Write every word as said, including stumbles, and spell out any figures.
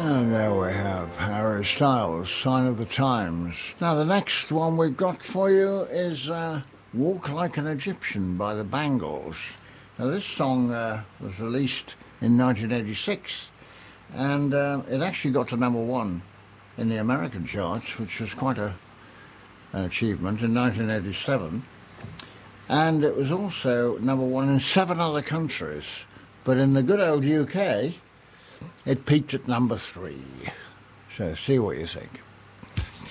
And there we have Harry Styles, Sign of the Times. Now the next one we've got for you is uh, Walk Like an Egyptian by the Bangles. Now this song uh, was released in nineteen eighty-six, and uh, it actually got to number one in the American charts, which was quite a, an achievement, in nineteen eighty-seven. And it was also number one in seven other countries. But in the good old U K, it peaked at number three. So see what you think.